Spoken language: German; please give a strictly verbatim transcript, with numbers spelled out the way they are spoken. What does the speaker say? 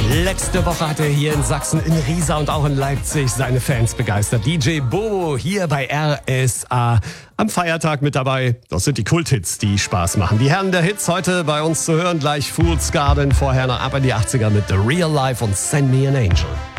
Letzte Woche hat er hier in Sachsen, in Riesa und auch in Leipzig seine Fans begeistert. D J Bobo hier bei R S A am Feiertag mit dabei. Das sind die Kulthits, die Spaß machen. Die Herren der Hits heute bei uns zu hören. Gleich Fool's Garden, vorher noch ab in die achtziger mit The Real Life und Send Me an Angel.